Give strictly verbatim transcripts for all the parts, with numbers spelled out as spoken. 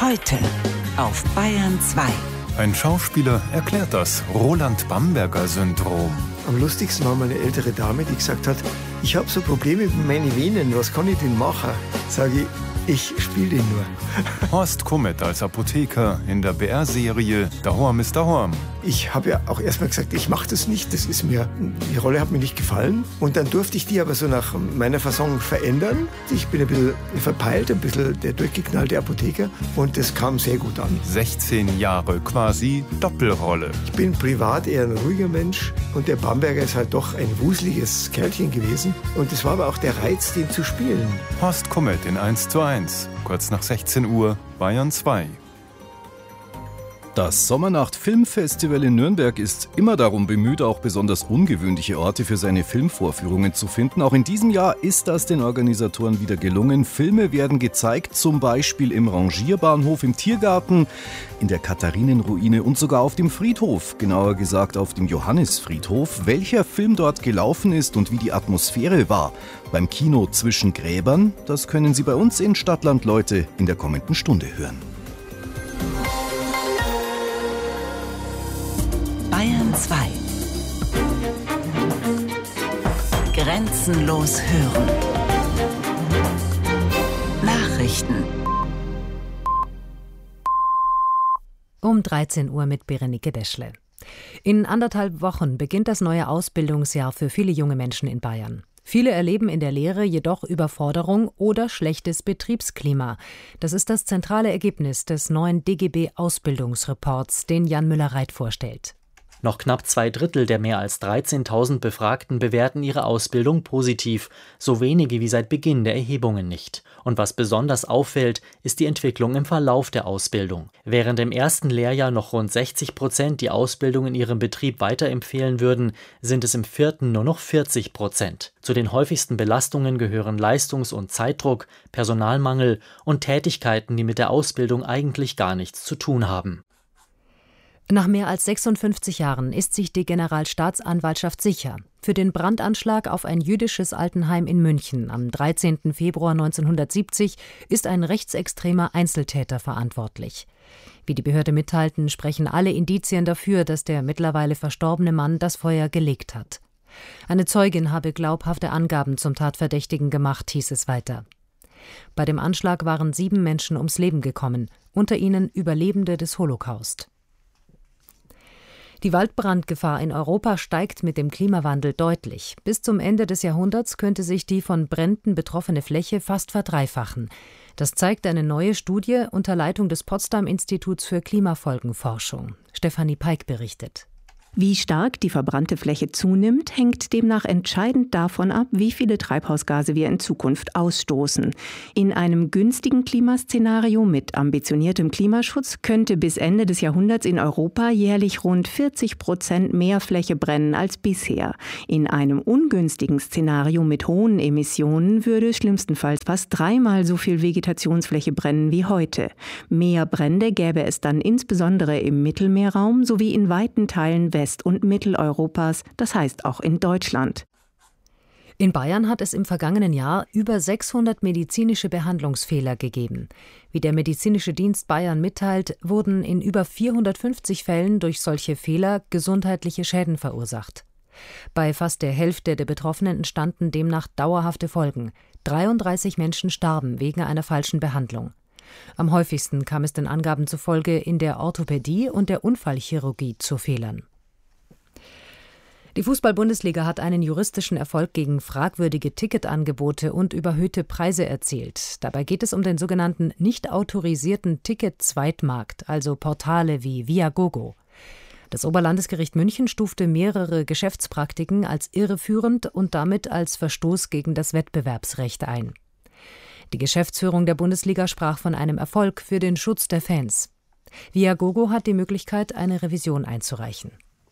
Heute auf Bayern zwei. Ein Schauspieler erklärt das Roland-Bamberger-Syndrom. Am lustigsten war mal eine ältere Dame, die gesagt hat, ich habe so Probleme mit meinen Venen, was kann ich denn machen? Sage ich, ich spiele den nur. Horst Kummet als Apotheker in der B R-Serie Daheim ist daheim. Ich habe ja auch erstmal gesagt, ich mache das nicht, das ist mir, die Rolle hat mir nicht gefallen. Und dann durfte ich die aber so nach meiner Fasson verändern. Ich bin ein bisschen verpeilt, ein bisschen der durchgeknallte Apotheker und das kam sehr gut an. sechzehn Jahre quasi Doppelrolle. Ich bin privat eher ein ruhiger Mensch und der Bamberger ist halt doch ein wuseliges Kerlchen gewesen. Und das war aber auch der Reiz, den zu spielen. Horst Kummet in eins zu eins, kurz nach sechzehn Uhr, Bayern zwei. Das Sommernacht Filmfestival in Nürnberg ist immer darum bemüht, auch besonders ungewöhnliche Orte für seine Filmvorführungen zu finden. Auch in diesem Jahr ist das den Organisatoren wieder gelungen. Filme werden gezeigt, zum Beispiel im Rangierbahnhof, im Tiergarten, in der Katharinenruine und sogar auf dem Friedhof, genauer gesagt auf dem Johannisfriedhof. Welcher Film dort gelaufen ist und wie die Atmosphäre war beim Kino zwischen Gräbern, das können Sie bei uns in Stadtland Leute in der kommenden Stunde hören. Bayern zwei. Grenzenlos hören. Nachrichten. Um dreizehn Uhr mit Berenike Deschle. In anderthalb Wochen beginnt das neue Ausbildungsjahr für viele junge Menschen in Bayern. Viele erleben in der Lehre jedoch Überforderung oder schlechtes Betriebsklima. Das ist das zentrale Ergebnis des neuen D G B-Ausbildungsreports, den Jan Müller-Reit vorstellt. Noch knapp zwei Drittel der mehr als dreizehntausend Befragten bewerten ihre Ausbildung positiv, so wenige wie seit Beginn der Erhebungen nicht. Und was besonders auffällt, ist die Entwicklung im Verlauf der Ausbildung. Während im ersten Lehrjahr noch rund sechzig Prozent die Ausbildung in ihrem Betrieb weiterempfehlen würden, sind es im vierten nur noch vierzig Prozent. Zu den häufigsten Belastungen gehören Leistungs- und Zeitdruck, Personalmangel und Tätigkeiten, die mit der Ausbildung eigentlich gar nichts zu tun haben. Nach mehr als sechsundfünfzig Jahren ist sich die Generalstaatsanwaltschaft sicher. Für den Brandanschlag auf ein jüdisches Altenheim in München am dreizehnten Februar neunzehnhundertsiebzig ist ein rechtsextremer Einzeltäter verantwortlich. Wie die Behörde mitteilten, sprechen alle Indizien dafür, dass der mittlerweile verstorbene Mann das Feuer gelegt hat. Eine Zeugin habe glaubhafte Angaben zum Tatverdächtigen gemacht, hieß es weiter. Bei dem Anschlag waren sieben Menschen ums Leben gekommen, unter ihnen Überlebende des Holocaust. Die Waldbrandgefahr in Europa steigt mit dem Klimawandel deutlich. Bis zum Ende des Jahrhunderts könnte sich die von Bränden betroffene Fläche fast verdreifachen. Das zeigt eine neue Studie unter Leitung des Potsdam-Instituts für Klimafolgenforschung. Stefanie Peik berichtet. Wie stark die verbrannte Fläche zunimmt, hängt demnach entscheidend davon ab, wie viele Treibhausgase wir in Zukunft ausstoßen. In einem günstigen Klimaszenario mit ambitioniertem Klimaschutz könnte bis Ende des Jahrhunderts in Europa jährlich rund vierzig Prozent mehr Fläche brennen als bisher. In einem ungünstigen Szenario mit hohen Emissionen würde schlimmstenfalls fast dreimal so viel Vegetationsfläche brennen wie heute. Mehr Brände gäbe es dann insbesondere im Mittelmeerraum sowie in weiten Teilen West- und Mitteleuropas, das heißt auch in Deutschland. In Bayern hat es im vergangenen Jahr über sechshundert medizinische Behandlungsfehler gegeben. Wie der Medizinische Dienst Bayern mitteilt, wurden in über vierhundertfünfzig Fällen durch solche Fehler gesundheitliche Schäden verursacht. Bei fast der Hälfte der Betroffenen entstanden demnach dauerhafte Folgen. dreiunddreißig Menschen starben wegen einer falschen Behandlung. Am häufigsten kam es den Angaben zufolge in der Orthopädie und der Unfallchirurgie zu Fehlern. Die Fußball-Bundesliga hat einen juristischen Erfolg gegen fragwürdige Ticketangebote und überhöhte Preise erzielt. Dabei geht es um den sogenannten nicht autorisierten Ticket-Zweitmarkt, also Portale wie Viagogo. Das Oberlandesgericht München stufte mehrere Geschäftspraktiken als irreführend und damit als Verstoß gegen das Wettbewerbsrecht ein. Die Geschäftsführung der Bundesliga sprach von einem Erfolg für den Schutz der Fans. Viagogo hat die Möglichkeit, eine Revision einzureichen.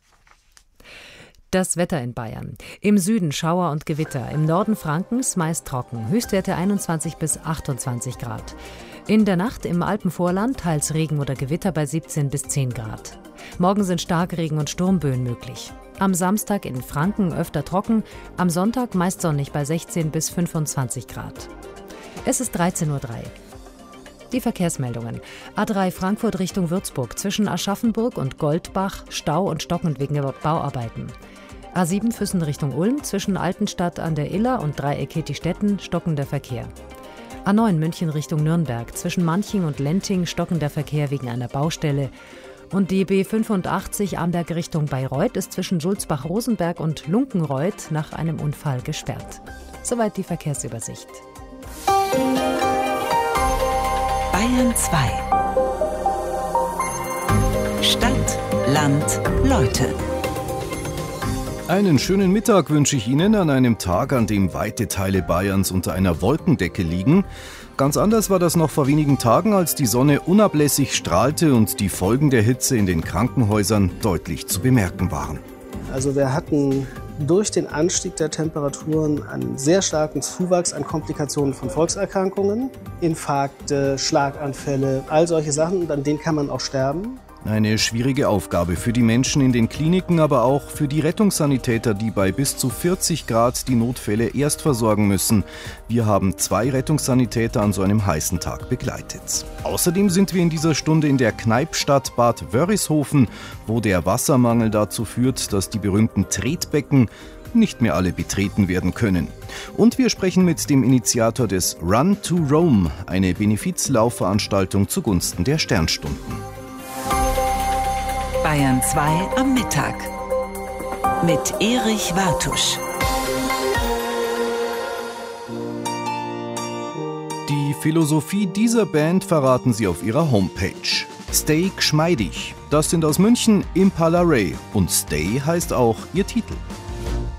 Das Wetter in Bayern. Im Süden Schauer und Gewitter, im Norden Frankens meist trocken, Höchstwerte einundzwanzig bis achtundzwanzig Grad. In der Nacht im Alpenvorland teils Regen oder Gewitter bei siebzehn bis zehn Grad. Morgen sind Starkregen und Sturmböen möglich. Am Samstag in Franken öfter trocken, am Sonntag meist sonnig bei sechzehn bis fünfundzwanzig Grad. Es ist dreizehn Uhr drei. Die Verkehrsmeldungen. A drei Frankfurt Richtung Würzburg zwischen Aschaffenburg und Goldbach Stau und stockend wegen Bauarbeiten. A sieben Füssen Richtung Ulm zwischen Altenstadt an der Iller und Dreieck Hetti-Stetten stockender Verkehr. A neun München Richtung Nürnberg zwischen Manching und Lenting stockender Verkehr wegen einer Baustelle. Und die B fünfundachtzig Amberg Richtung Bayreuth ist zwischen Sulzbach-Rosenberg und Lunkenreuth nach einem Unfall gesperrt. Soweit die Verkehrsübersicht. Bayern zwei. Stadt, Land, Leute. Einen schönen Mittag wünsche ich Ihnen an einem Tag, an dem weite Teile Bayerns unter einer Wolkendecke liegen. Ganz anders war das noch vor wenigen Tagen, als die Sonne unablässig strahlte und die Folgen der Hitze in den Krankenhäusern deutlich zu bemerken waren. Also wir hatten durch den Anstieg der Temperaturen einen sehr starken Zuwachs an Komplikationen von Volkserkrankungen, Infarkte, Schlaganfälle, all solche Sachen, an denen kann man auch sterben. Eine schwierige Aufgabe für die Menschen in den Kliniken, aber auch für die Rettungssanitäter, die bei bis zu vierzig Grad die Notfälle erst versorgen müssen. Wir haben zwei Rettungssanitäter an so einem heißen Tag begleitet. Außerdem sind wir in dieser Stunde in der Kneipstadt Bad Wörishofen, wo der Wassermangel dazu führt, dass die berühmten Tretbecken nicht mehr alle betreten werden können. Und wir sprechen mit dem Initiator des Run to Rome, eine Benefizlaufveranstaltung zugunsten der Sternstunden. Bayern zwei am Mittag mit Erich Wartusch. Die Philosophie dieser Band verraten sie auf ihrer Homepage. Stay geschmeidig. Das sind aus München Impala Ray und Stay heißt auch ihr Titel.